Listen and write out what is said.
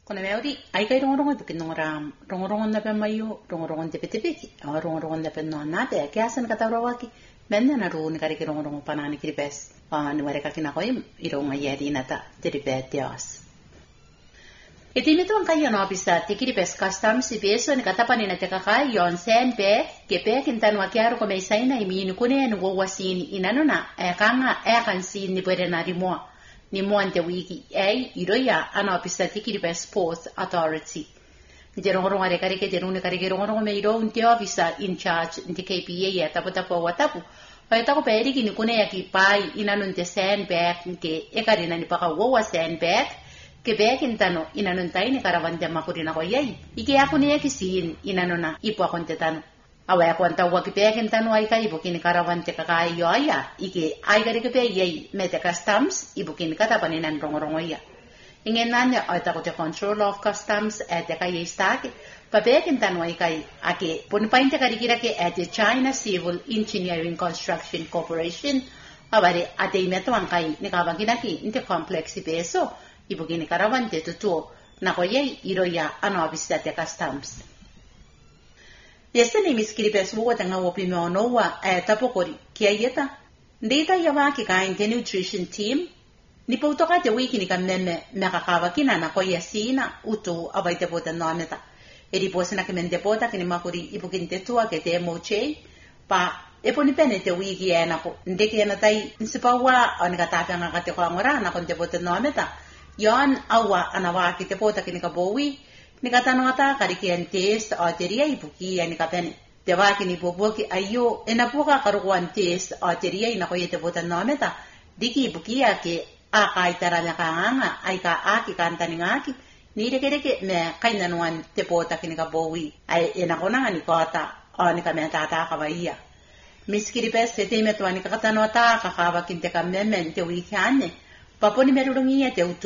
Kuna meuri, ai kai rongorongo tukin nongram, rongorongo na pemayo, rongorongo tepe-tepe, rongorongo na penno nate, kiasan katawrawaki, menne na ru ni kari rongorongo panani kiripes, ni mereka kinakoy, ironga yeri nata, teripetias. Itimito ang kayo no bisa tikiripes customs si beso ni katapan na tekakai yon sen be, kepe kintan wakiaro ko may saina iminu kune no wasin inano na, kanga kan sin ni pwede na rimo. Ni moante wiki iroya ana pista tikiripes Ports Authority. Ni rongorongo are kari ke terune kari ke rongorongo me iro unti officer in charge in KPA ya tapo watapu. Ay tako peri kini kune ya ki pai inanun te sandbag ke ekari na ni paka wowa sandbag ke bag intano inanun tai ni karavante makurina ko yai. Ike ako ni ki sin inanona ipo akonte tano. Awai ako anta waki bag intano ay kai ibo kini karavante kakai yo aya. Ike ay kari ke pe yai mete customs ibo kini katapan inan rongorongo ya. Ingen nanya ay tako te control of customs at te kai stake. Pabekin tanway kay ake punipainte karikira ke at the China Civil Engineering Construction Corporation abare ate imeto ang kay nikabangina ki inte complex peso ibugini karawante tutuo nakoye iroya ano abisate customs. Yesene miskiripes wo tanga opimo nowa tapokori kiayeta ndita yawaki ka inte nutrition team ni pautoka te wiki ni kamneme nakakawakina nakoye sina utu abaite bota nometa. Eri posa na kemente pota kini makuri ipukinte tua ke te moche pa eponi pene te wiki ena ko ndeke ena tai nsipawa ani katapya nga kate kwa ngora na konte pota nometa yon awa anawa kite pota kini kabowi ni katanota kariki entes ateria ipuki ani kapene te wa kini popoki ayo ena poka karuan tes ateria ina ko yete pota nometa diki ipuki ke aka itaranya kanga aika aki kantani ngaki ni reke me kaina nuan te pota kini ka bowi ai ena kona ni kota ani ka meta ta ka baia miskiri peste te me tuani ka tanota ka ka ba kinte ka memen te wikane paponi merurungi te